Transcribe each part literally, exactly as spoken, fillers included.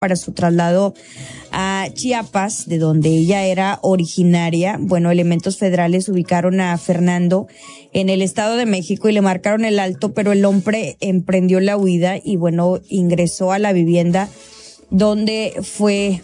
para su traslado a Chiapas, de donde ella era originaria. Bueno, elementos federales ubicaron a Fernando en el Estado de México y le marcaron el alto, pero el hombre emprendió la huida y bueno, ingresó a la vivienda donde fue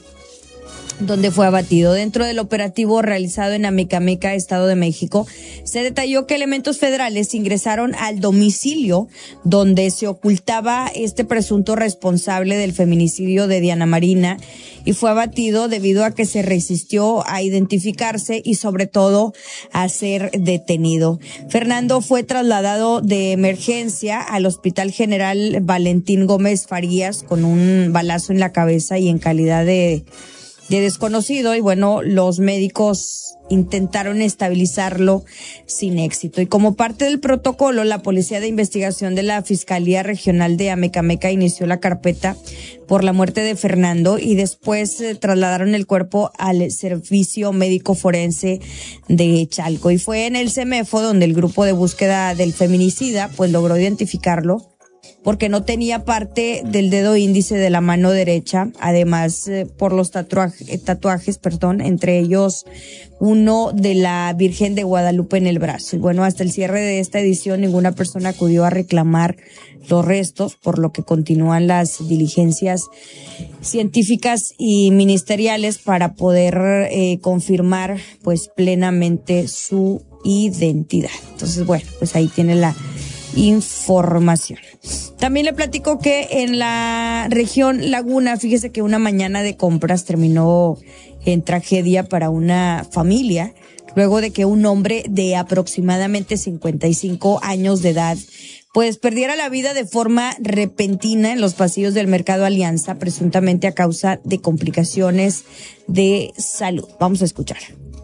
donde fue abatido. Dentro del operativo realizado en Amecameca, Estado de México, se detalló que elementos federales ingresaron al domicilio donde se ocultaba este presunto responsable del feminicidio de Diana Marina y fue abatido debido a que se resistió a identificarse y sobre todo a ser detenido. Fernando fue trasladado de emergencia al Hospital General Valentín Gómez Farías con un balazo en la cabeza y en calidad de de desconocido, y bueno, los médicos intentaron estabilizarlo sin éxito. Y como parte del protocolo, la Policía de Investigación de la Fiscalía Regional de Amecameca inició la carpeta por la muerte de Fernando y después eh, trasladaron el cuerpo al Servicio Médico Forense de Chalco. Y fue en el CEMEFO donde el grupo de búsqueda del feminicida pues logró identificarlo, porque no tenía parte del dedo índice de la mano derecha, además eh, por los tatuajes, tatuajes, perdón, entre ellos uno de la Virgen de Guadalupe en el brazo. Y bueno, hasta el cierre de esta edición ninguna persona acudió a reclamar los restos, por lo que continúan las diligencias científicas y ministeriales para poder eh, confirmar pues plenamente su identidad. Entonces, bueno, pues ahí tiene la información. También le platico que en la región Laguna, fíjese que una mañana de compras terminó en tragedia para una familia, luego de que un hombre de aproximadamente cincuenta y cinco años de edad pues perdiera la vida de forma repentina en los pasillos del Mercado Alianza, presuntamente a causa de complicaciones de salud. Vamos a escuchar.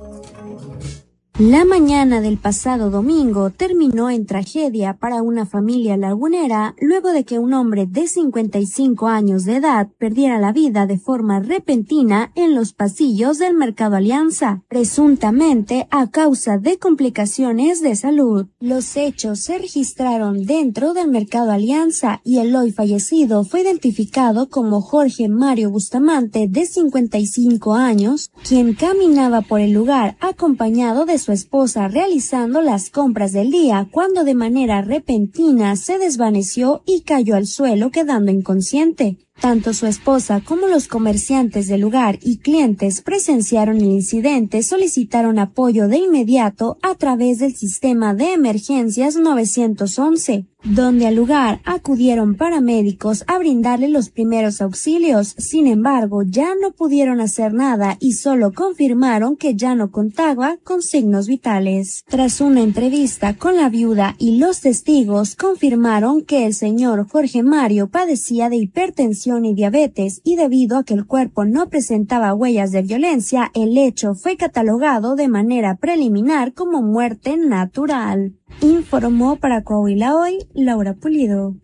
La mañana del pasado domingo terminó en tragedia para una familia lagunera luego de que un hombre de cincuenta y cinco años de edad perdiera la vida de forma repentina en los pasillos del Mercado Alianza, presuntamente a causa de complicaciones de salud. Los hechos se registraron dentro del Mercado Alianza y el hoy fallecido fue identificado como Jorge Mario Bustamante, de cincuenta y cinco años, quien caminaba por el lugar acompañado de su esposa realizando las compras del día cuando de manera repentina se desvaneció y cayó al suelo quedando inconsciente. Tanto su esposa como los comerciantes del lugar y clientes presenciaron el incidente, solicitaron apoyo de inmediato a través del sistema de emergencias nueve once, donde al lugar acudieron paramédicos a brindarle los primeros auxilios. Sin embargo, ya no pudieron hacer nada y solo confirmaron que ya no contaba con signos vitales. Tras una entrevista con la viuda y los testigos, confirmaron que el señor Jorge Mario padecía de hipertensión y diabetes, y debido a que el cuerpo no presentaba huellas de violencia, el hecho fue catalogado de manera preliminar como muerte natural. Informó para Coahuila Hoy, Laura Pulido.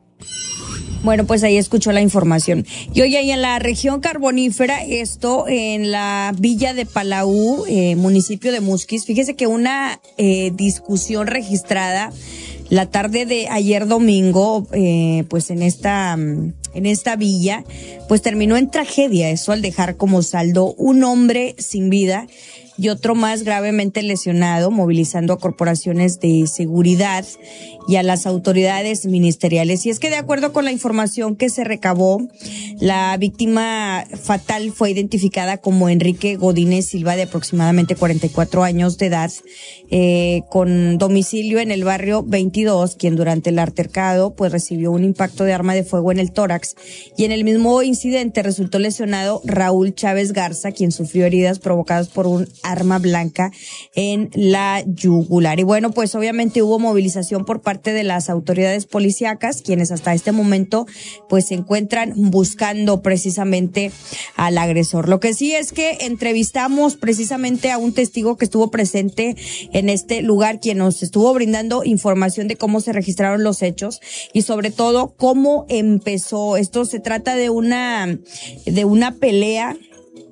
Bueno, pues ahí escuchó la información. Y hoy ahí en la región carbonífera, esto en la villa de Palau, eh, municipio de Musquis, fíjese que una eh, discusión registrada la tarde de ayer domingo, eh, pues en esta, en esta villa, pues terminó en tragedia, eso al dejar como saldo un hombre sin vida y otro más gravemente lesionado, movilizando a corporaciones de seguridad y a las autoridades ministeriales. Y es que de acuerdo con la información que se recabó, la víctima fatal fue identificada como Enrique Godínez Silva, de aproximadamente cuarenta y cuatro años de edad, eh, con domicilio en el barrio veintidós, quien durante el altercado pues recibió un impacto de arma de fuego en el tórax, y en el mismo incidente resultó lesionado Raúl Chávez Garza, quien sufrió heridas provocadas por un arma blanca en la yugular. Y bueno, pues obviamente hubo movilización por parte de las autoridades policíacas, quienes hasta este momento pues se encuentran buscando precisamente al agresor. Lo que sí es que entrevistamos precisamente a un testigo que estuvo presente en este lugar, quien nos estuvo brindando información de cómo se registraron los hechos y sobre todo cómo empezó. Esto se trata de una de una pelea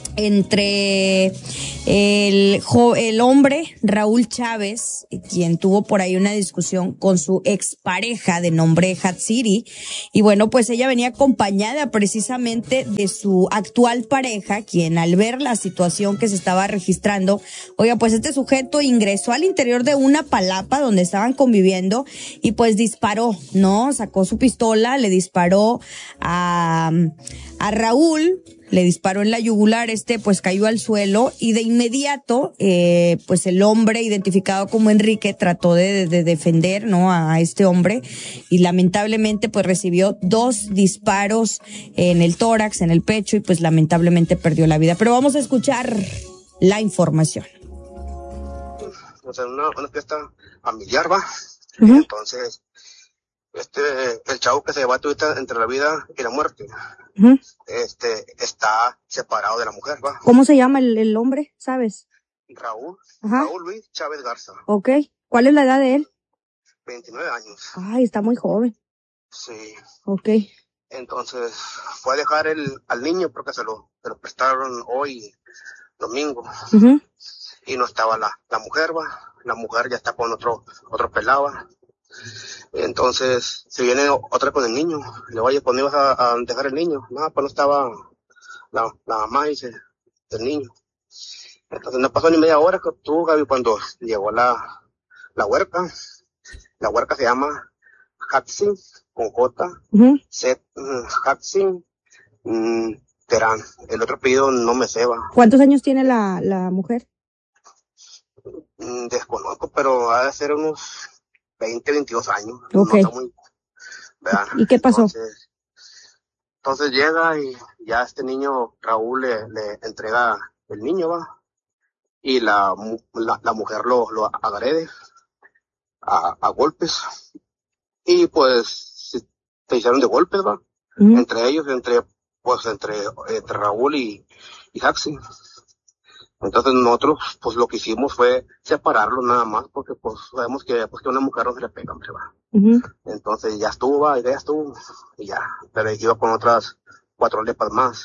entre el, jo, el hombre Raúl Chávez, quien tuvo por ahí una discusión con su expareja de nombre Hatsiri, y bueno, pues ella venía acompañada precisamente de su actual pareja, quien al ver la situación que se estaba registrando, oiga, pues este sujeto ingresó al interior de una palapa donde estaban conviviendo y pues disparó, ¿no? Sacó su pistola, le disparó a, a Raúl, le disparó en la yugular, este pues cayó al suelo y de inmediato eh, pues el hombre identificado como Enrique trató de, de defender, ¿no?, a este hombre y lamentablemente pues recibió dos disparos en el tórax, en el pecho y pues lamentablemente perdió la vida. Pero vamos a escuchar la información. O sea, una, una fiesta familiar, va. Uh-huh. Entonces, este, el chavo que se debate ahorita entre la vida y la muerte, uh-huh, este, está separado de la mujer, va. ¿Cómo se llama el, el hombre, sabes? Raúl, Ajá. Raúl Luis Chávez Garza. Okay. ¿Cuál es la edad de él? veintinueve años. Ay, está muy joven. Sí. Okay. Entonces, fue a dejar el, al niño porque se lo, se lo prestaron hoy, domingo. Uh-huh. Y no estaba la, la mujer, va. La mujer ya está con otro, otro pelado, va. Entonces, se viene otra con el niño. Le digo, oye, ¿cuándo ibas a, a dejar el niño? No, pues no estaba la, la mamá, dice, del niño. Entonces, no pasó ni media hora que tú, Gaby, cuando llegó la, la huerca. La huerca se llama Hatsin, con J, uh-huh, Z, Hatsin, um, Terán. El otro apellido no me sé, va. ¿Cuántos años tiene la, la mujer? Mm, desconozco, pero ha de ser unos veinte, veintidós años. Okay. No está muy, ¿Y qué pasó? Entonces, entonces llega y ya este niño, Raúl, le, le entrega el niño, va. Y la, la, la mujer lo, lo agrede a, a golpes. Y pues se hicieron de golpes, va. Uh-huh. Entre ellos, entre, pues entre, entre Raúl y, y Haxi. Entonces nosotros, pues lo que hicimos fue separarlo nada más, porque pues sabemos que, pues, que a una mujer no se le pega, hombre, va. Uh-huh. Entonces ya estuvo, va, ya estuvo, y ya. Pero iba con otras cuatro lepas más.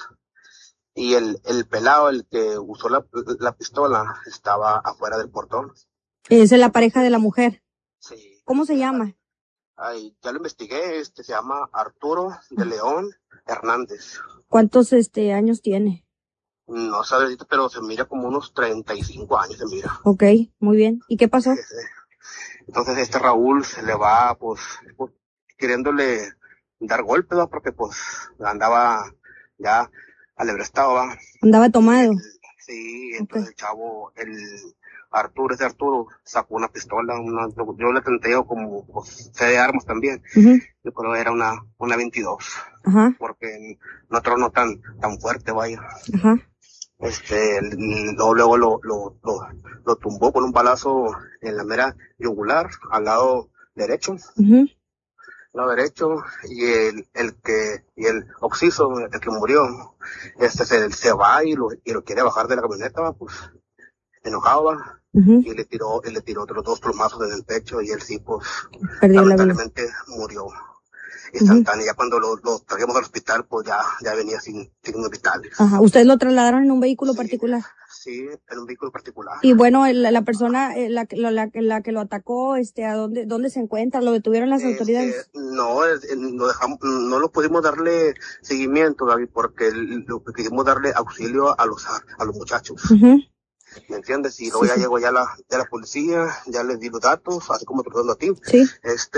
Y el, el pelado, el que usó la, la pistola, estaba afuera del portón. ¿Esa es la pareja de la mujer? Sí. ¿Cómo se llama? Ay, ya lo investigué, este se llama Arturo de León Hernández. ¿Cuántos este años tiene? No sabes, pero se mira como unos treinta y cinco años, se mira. Ok, muy bien. ¿Y qué pasó? Entonces este Raúl se le va, pues, pues queriéndole dar golpes, ¿va? Porque pues andaba ya alebrestado, ¿va? Andaba tomado. Sí, entonces okay. El chavo, el Arturo, ese Arturo, sacó una pistola, una, yo le tenteo como, pues, sé de armas también. Uh-huh. Yo creo que era una, una veintidós. Ajá. Uh-huh. Porque no tronó tan, tan fuerte, vaya. Ajá. Uh-huh. Este, luego, luego lo, lo, lo, lo tumbó con un balazo en la mera yugular, al lado derecho. Uh-huh. Lado derecho, y el, el que, y el occiso, el que murió, este se, se va y lo, y lo quiere bajar de la camioneta, pues, enojado, va. Uh-huh. Y le tiró, y le tiró otros dos plomazos en el pecho, y él sí, pues, perdió lamentablemente la vida. Murió instantáneo. Uh-huh. Ya cuando lo, lo trajimos al hospital, pues ya, ya venía sin signos vitales. Ajá. ¿Ustedes lo trasladaron en un vehículo sí, particular? Sí, en un vehículo particular. Y bueno, la, la persona, la, la, la, la que lo atacó, este, ¿a dónde, dónde se encuentra? ¿Lo detuvieron las este, autoridades? No, no dejamos, no lo pudimos darle seguimiento, Gaby, porque lo que quisimos darle auxilio a los, a, a los muchachos. Uh-huh. ¿Me entiendes? Y luego sí, ya sí. Llegó ya la, ya la policía, ya les di los datos, así como te lo dando a ti. Sí. Este,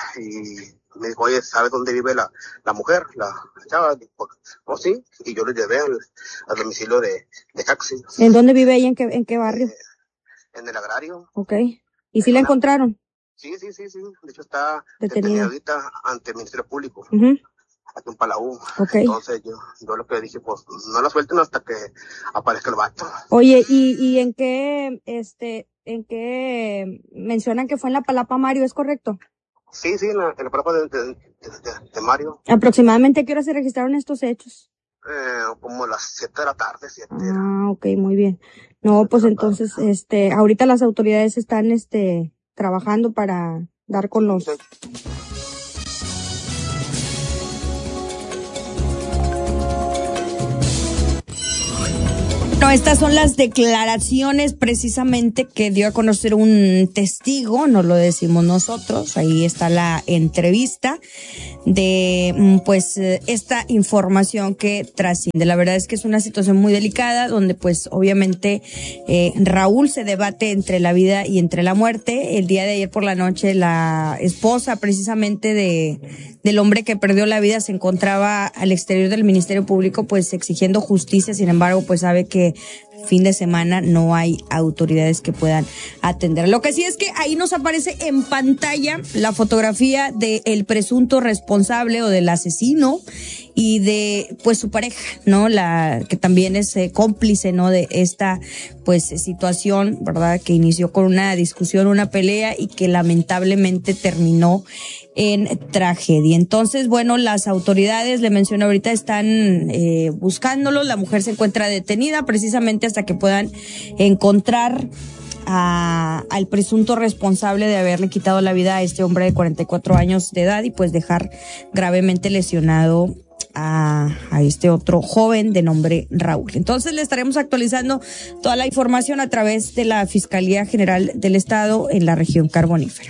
y me dijo, oye, ¿sabes dónde vive la, la mujer? La chava, oh sí, y yo le llevé al, al domicilio de, de Haxi. ¿En dónde vive ella? ¿En qué, en qué barrio? Eh, en el agrario. Okay. ¿Y si la encontraron? Sí, sí, sí, sí. De hecho está detenida ahorita ante el Ministerio Público. Uh-huh. Aquí en Palau. Okay. Entonces yo, yo lo que dije, pues, no la suelten hasta que aparezca el vato. Oye, ¿y, y en qué, este, en qué mencionan que fue en la Palapa Mario, es correcto? Sí, sí, en la, en la Palapa de, de, de, de, de Mario. ¿Aproximadamente a qué hora se registraron estos hechos? Eh, como a las siete de la tarde, siete. Ah, ok, muy bien. No, pues entonces, tarde. este, ahorita las autoridades están, este, trabajando para dar con los... Sí. estas son las declaraciones precisamente que dio a conocer un testigo, no lo decimos nosotros, ahí está la entrevista de pues esta información que trasciende. La verdad es que es una situación muy delicada donde pues obviamente eh, Raúl se debate entre la vida y entre la muerte. El día de ayer por la noche la esposa precisamente de del hombre que perdió la vida se encontraba al exterior del Ministerio Público pues exigiendo justicia. Sin embargo pues sabe que fin de semana no hay autoridades que puedan atender. Lo que sí es que ahí nos aparece en pantalla la fotografía del presunto responsable o del asesino y de pues su pareja, ¿no? La que también es eh, cómplice, ¿no? De esta pues situación, ¿verdad? Que inició con una discusión, una pelea y que lamentablemente terminó en tragedia. Entonces, bueno, las autoridades, le menciono ahorita, están eh, buscándolo. La mujer se encuentra detenida precisamente hasta que puedan encontrar a, al presunto responsable de haberle quitado la vida a este hombre de cuarenta y cuatro años de edad y pues dejar gravemente lesionado a, a este otro joven de nombre Raúl. Entonces le estaremos actualizando toda la información a través de la Fiscalía General del Estado en la región carbonífera.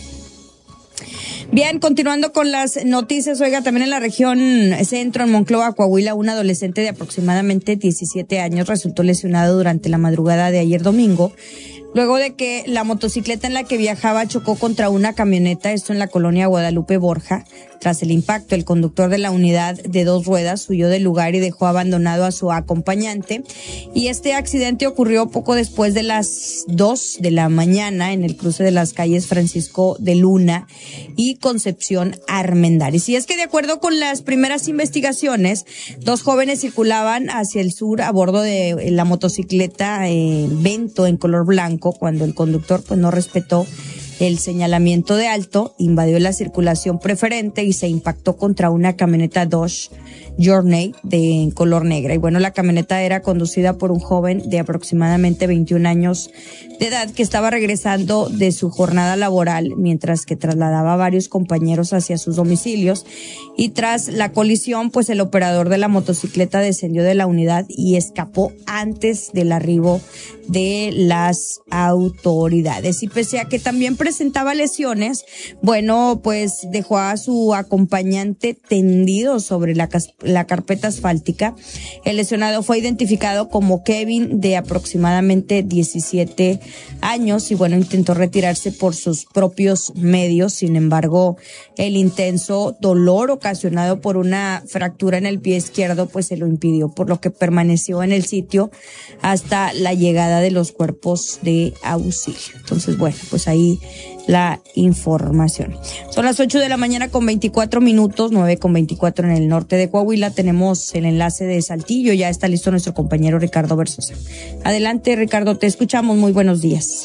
Bien, continuando con las noticias, oiga, también en la región centro, en Monclova, Coahuila, un adolescente de aproximadamente diecisiete años resultó lesionado durante la madrugada de ayer domingo, luego de que la motocicleta en la que viajaba chocó contra una camioneta, esto en la colonia Guadalupe Borja. Tras el impacto, el conductor de la unidad de dos ruedas huyó del lugar y dejó abandonado a su acompañante. Y este accidente ocurrió poco después de las dos de la mañana en el cruce de las calles Francisco de Luna y Concepción Armendáriz. Y es que de acuerdo con las primeras investigaciones, dos jóvenes circulaban hacia el sur a bordo de la motocicleta eh, Vento en color blanco cuando el conductor pues no respetó el señalamiento de alto, invadió la circulación preferente y se impactó contra una camioneta Dodge Journey de color negra. Y bueno, la camioneta era conducida por un joven de aproximadamente veintiún años de edad que estaba regresando de su jornada laboral mientras que trasladaba a varios compañeros hacia sus domicilios. Y tras la colisión, pues el operador de la motocicleta descendió de la unidad y escapó antes del arribo de las autoridades. Y pese a que también presentaba lesiones, bueno, pues dejó a su acompañante tendido sobre la, la carpeta asfáltica. El lesionado fue identificado como Kevin, de aproximadamente diecisiete años, y bueno, intentó retirarse por sus propios medios. Sin embargo, el intenso dolor ocasionado por una fractura en el pie izquierdo pues se lo impidió, por lo que permaneció en el sitio hasta la llegada de los cuerpos de auxilio. Entonces, bueno, pues ahí la información. Son las ocho de la mañana con veinticuatro minutos, nueve con veinticuatro en el norte de Coahuila. Tenemos el enlace de Saltillo, ya está listo nuestro compañero Ricardo Versosa. Adelante, Ricardo, te escuchamos, muy buenos días.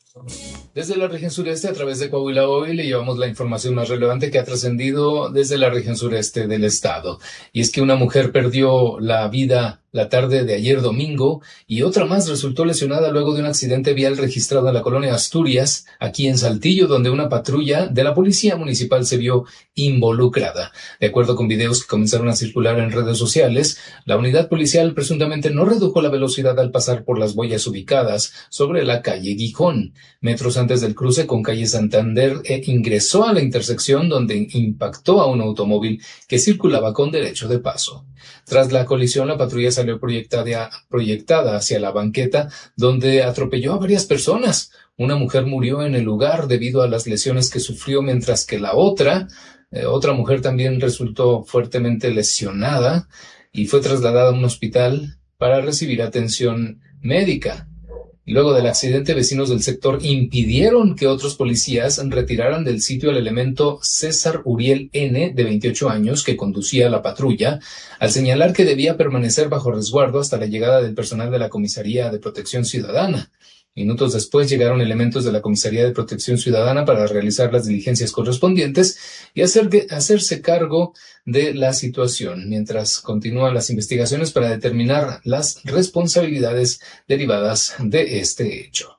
Desde la región sureste, a través de Coahuila Hoy, le llevamos la información más relevante que ha trascendido desde la región sureste del estado. Y es que una mujer perdió la vida la tarde de ayer domingo y otra más resultó lesionada luego de un accidente vial registrado en la colonia Asturias, aquí en Saltillo, donde una patrulla de la policía municipal se vio involucrada. De acuerdo con videos que comenzaron a circular en redes sociales, la unidad policial presuntamente no redujo la velocidad al pasar por las boyas ubicadas sobre la calle Gijón, metros antes del cruce con calle Santander, e ingresó a la intersección donde impactó a un automóvil que circulaba con derecho de paso. Tras la colisión, la patrulla salió proyectada, proyectada hacia la banqueta, donde atropelló a varias personas. Una mujer murió en el lugar debido a las lesiones que sufrió, mientras que la otra, eh, otra mujer también resultó fuertemente lesionada y fue trasladada a un hospital para recibir atención médica. Luego del accidente, vecinos del sector impidieron que otros policías retiraran del sitio al elemento César Uriel N., de veintiocho años, que conducía la patrulla, al señalar que debía permanecer bajo resguardo hasta la llegada del personal de la Comisaría de Protección Ciudadana. Minutos después llegaron elementos de la Comisaría de Protección Ciudadana para realizar las diligencias correspondientes y hacer, hacerse cargo de la situación, mientras continúan las investigaciones para determinar las responsabilidades derivadas de este hecho.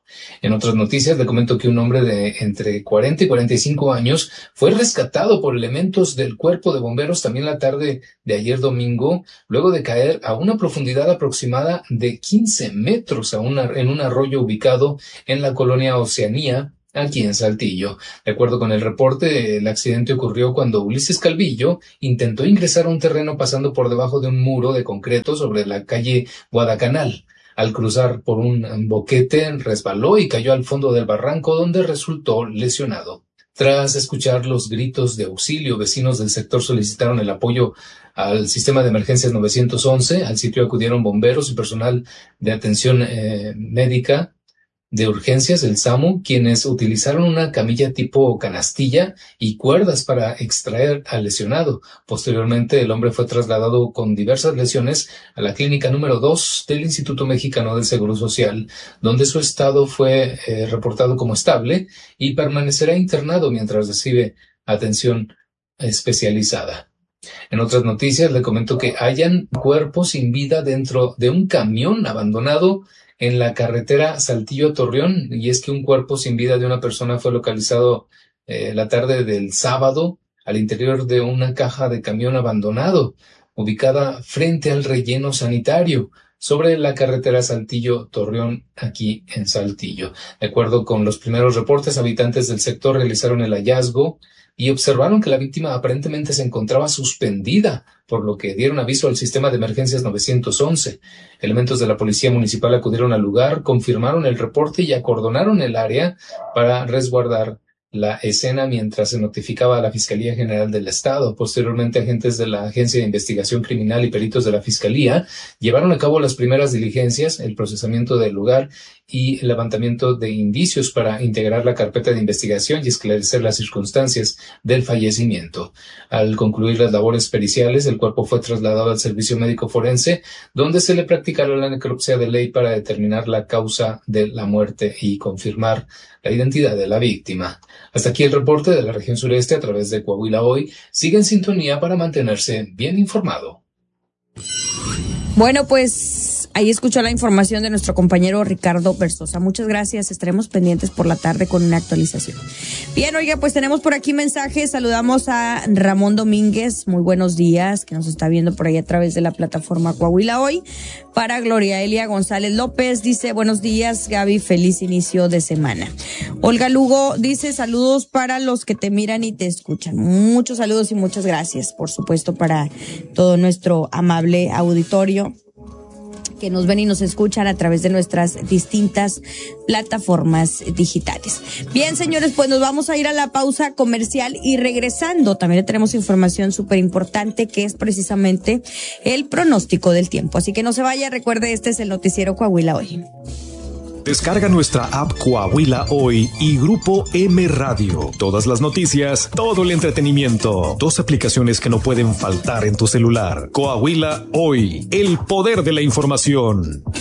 En otras noticias, le comento que un hombre de entre cuarenta y cuarenta y cinco años fue rescatado por elementos del Cuerpo de Bomberos también la tarde de ayer domingo, luego de caer a una profundidad aproximada de quince metros a una, en un arroyo ubicado en la colonia Oceanía, aquí en Saltillo. De acuerdo con el reporte, el accidente ocurrió cuando Ulises Calvillo intentó ingresar a un terreno pasando por debajo de un muro de concreto sobre la calle Guadacanal. Al cruzar por un boquete, resbaló y cayó al fondo del barranco, donde resultó lesionado. Tras escuchar los gritos de auxilio, vecinos del sector solicitaron el apoyo al sistema de emergencias nueve once. Al sitio acudieron bomberos y personal de atención eh, médica de urgencias, el SAMU, quienes utilizaron una camilla tipo canastilla y cuerdas para extraer al lesionado. Posteriormente, el hombre fue trasladado con diversas lesiones a la clínica número dos del Instituto Mexicano del Seguro Social, donde su estado fue eh, reportado como estable y permanecerá internado mientras recibe atención especializada. En otras noticias, le comento que hallan cuerpos sin vida dentro de un camión abandonado en la carretera Saltillo-Torreón, y es que un cuerpo sin vida de una persona fue localizado eh, la tarde del sábado al interior de una caja de camión abandonado, ubicada frente al relleno sanitario, sobre la carretera Saltillo-Torreón, aquí en Saltillo. De acuerdo con los primeros reportes, habitantes del sector realizaron el hallazgo y observaron que la víctima aparentemente se encontraba suspendida, por lo que dieron aviso al sistema de emergencias nueve once. Elementos de la policía municipal acudieron al lugar, confirmaron el reporte y acordonaron el área para resguardar la escena mientras se notificaba a la Fiscalía General del Estado. Posteriormente, agentes de la Agencia de Investigación Criminal y peritos de la Fiscalía llevaron a cabo las primeras diligencias, el procesamiento del lugar y el levantamiento de indicios para integrar la carpeta de investigación y esclarecer las circunstancias del fallecimiento. Al concluir las labores periciales, el cuerpo fue trasladado al servicio médico forense, donde se le practicará la necropsia de ley para determinar la causa de la muerte y confirmar la identidad de la víctima. Hasta aquí el reporte de la región sureste a través de Coahuila Hoy. Sigue en sintonía para mantenerse bien informado. Bueno, pues ahí escuchó la información de nuestro compañero Ricardo Versosa. Muchas gracias. Estaremos pendientes por la tarde con una actualización. Bien, oiga, pues tenemos por aquí mensajes. Saludamos a Ramón Domínguez. Muy buenos días, que nos está viendo por ahí a través de la plataforma Coahuila Hoy. Para Gloria Elia González López, dice, buenos días, Gaby, feliz inicio de semana. Olga Lugo dice, saludos para los que te miran y te escuchan. Muchos saludos y muchas gracias, por supuesto, para todo nuestro amable auditorio que nos ven y nos escuchan a través de nuestras distintas plataformas digitales. Bien, señores, pues nos vamos a ir a la pausa comercial y regresando también tenemos información súper importante que es precisamente el pronóstico del tiempo. Así que no se vaya, recuerde, este es el noticiero Coahuila Hoy. Descarga nuestra app Coahuila Hoy y Grupo M Radio. Todas las noticias, todo el entretenimiento. Dos aplicaciones que no pueden faltar en tu celular. Coahuila Hoy, el poder de la información.